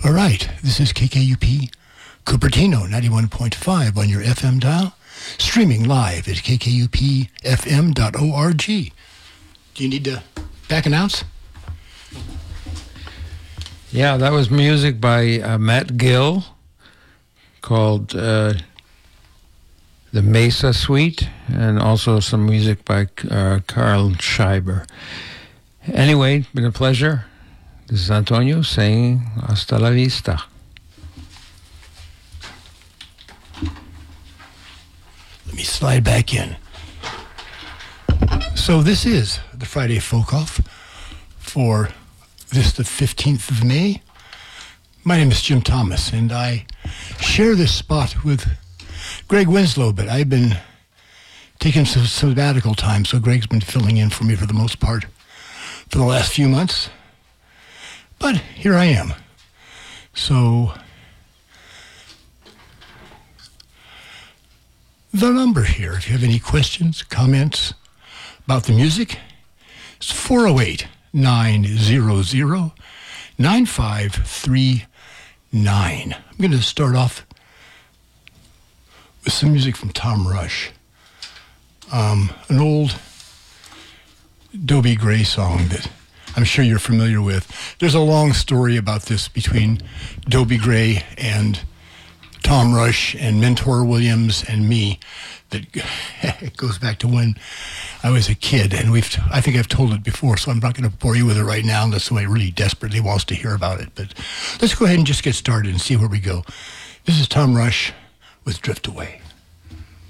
All right, this is KKUP Cupertino 91.5 on your FM dial, streaming live at kkupfm.org. Do you need to back announce? Yeah, that was music by Matt Gill called The Mesa Suite, and also some music by Carl Scheiber. Anyway, been a pleasure. This is Antonio saying hasta la vista. Let me slide back in. So this is the Friday Folk Off for this, the 15th of May. My name is Jim Thomas, and I share this spot with Greg Winslow, but I've been taking some sabbatical time, so Greg's been filling in for me for the most part for the last few months. But here I am. So the number here, if you have any questions, comments about the music, it's 408-900-9539. I'm going to start off with some music from Tom Rush, an old Dobie Gray song that I'm sure you're familiar with. There's a long story about this between Dobie Gray and Tom Rush and Mentor Williams and me that it goes back to when I was a kid, and I think I've told it before, so I'm not going to bore you with it right now unless somebody really desperately wants to hear about it. But let's go ahead and just get started and see where we go. This is Tom Rush with Drift Away.